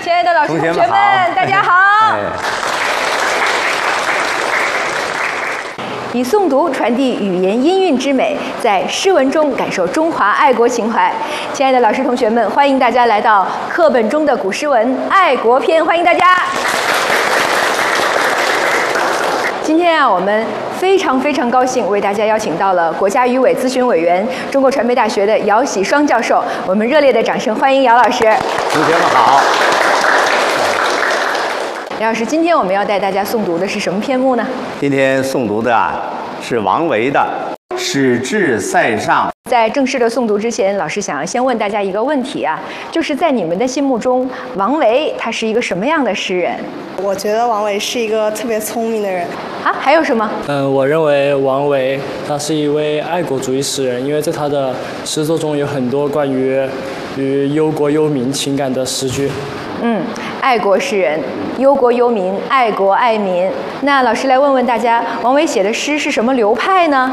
亲爱的老师、同学们，大家好。以诵读传递语言音韵之美，在诗文中感受中华爱国情怀。亲爱的老师、同学们，欢迎大家来到课本中的古诗文《爱国篇》，欢迎大家。今天啊，我们非常高兴为大家邀请到了国家语委咨询委员、中国传媒大学的姚喜双教授，我们热烈的掌声欢迎姚老师。 同学们好。 姚老师，今天我们要带大家诵读的是什么篇目呢？ 今天诵读的是王维的《使至塞上》。 在正式的诵读之前，老师想要先问大家一个问题啊，就是在你们的心目中，王维他是一个什么样的诗人？ 我觉得王维是一个特别聪明的人。 啊，还有什么？ 我认为王维他是一位爱国主义诗人，因为在他的诗作中有很多关于忧国忧民情感的诗句。 爱国诗人，忧国忧民，爱国爱民。那老师来问问大家，王维写的诗是什么流派呢？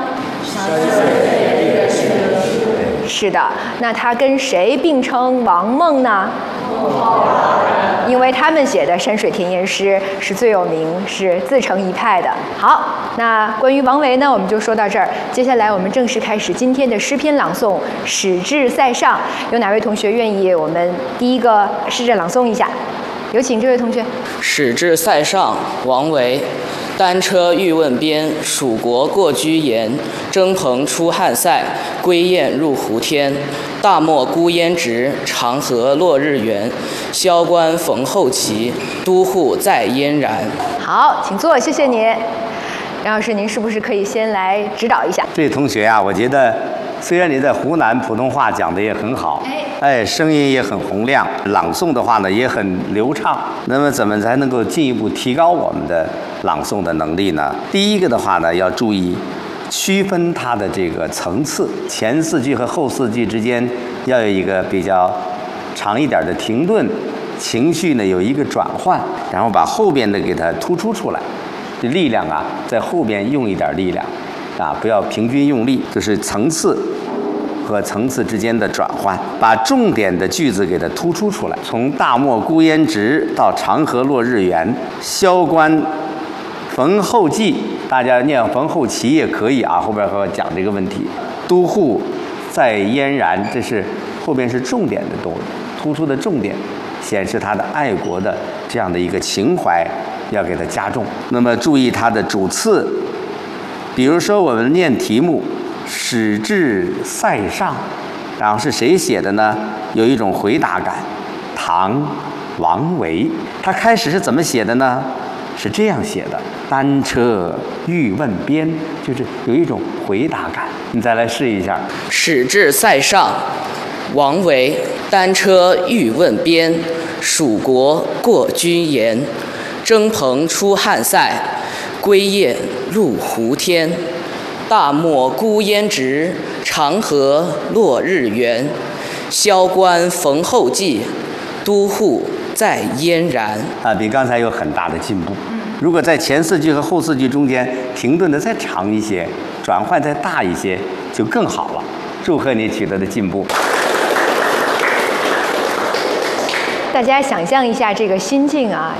是的，那他跟谁并称王孟呢？因为他们写的山水田园诗是最有名，是自成一派的。好，那关于王维呢，我们就说到这儿。接下来我们正式开始今天的诗篇朗诵《使至塞上》。有哪位同学愿意我们第一个试着朗诵一下？有请这位同学。 使至塞上，王维。单车欲问边，蜀国过居延。征蓬出汉塞，归雁入胡天。大漠孤烟直，长河落日圆。萧关逢候骑，都护在燕然。 好，请坐，谢谢你。杨老师，您是不是可以先来指导一下？ 这位同学啊，我觉得虽然你在湖南普通话讲的也很好，声音也很洪亮，朗诵的话呢也很流畅。那么怎么才能够进一步提高我们的朗诵的能力呢？第一个的话呢，要注意区分它的这个层次，前四句和后四句之间要有一个比较长一点的停顿，情绪呢有一个转换，然后把后边的给它突出出来。这力量啊，在后边用一点力量啊，不要平均用力，就是层次和层次之间的转换，把重点的句子给它突出出来。从大漠孤烟直到长河落日圆，萧关逢候骑，大家念逢候骑也可以啊，后边和我讲这个问题。都护在燕然，这是后边是重点的东西，突出的重点，显示他的爱国的这样的一个情怀，要给它加重。那么注意它的主次，比如说我们念题目使至塞上，然后是谁写的呢？有一种回答感。唐王维，他开始是怎么写的呢？是这样写的：单车欲问边，就是有一种回答感。你再来试一下。 使至塞上，王维。单车欲问边，蜀国过居延。征蓬出汉塞，归雁入胡天。大漠孤烟直，长河落日圆。萧关逢候骑，都护在燕然。 比刚才有很大的进步。如果在前四句和后四句中间停顿的再长一些，转换再大一些，就更好了。祝贺你取得的进步。 大家想象一下这个心境啊，